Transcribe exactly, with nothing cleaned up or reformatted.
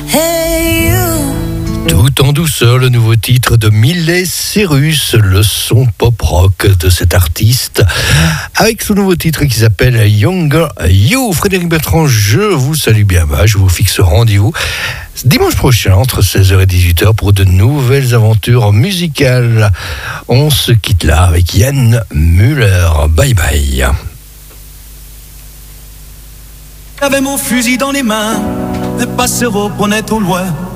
Hey you. Tout en douceur, le nouveau titre de Miley Cyrus, le son pop-rock de cet artiste, avec son nouveau titre qui s'appelle Younger You. Frédéric Bertrand, je vous salue bien bas, je vous fixe rendez-vous dimanche prochain entre seize heures et dix-huit heures pour de nouvelles aventures musicales. On se quitte là avec Yann Müller. Bye bye. J'avais mon fusil dans les mains, les passereaux prenaient au loin.